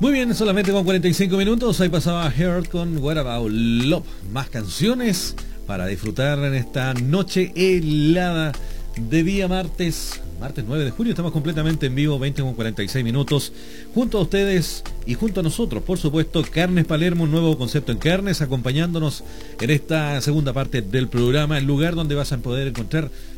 Muy bien, solamente con 45 minutos. Ahí pasaba Heart con What About Love. Más canciones para disfrutar en esta noche helada de día martes 9 de junio. Estamos completamente en vivo, 20 con 46 minutos. Junto a ustedes y junto a nosotros, por supuesto, Carnes Palermo, un nuevo concepto en carnes, acompañándonos en esta segunda parte del programa, el lugar donde vas a poder encontrar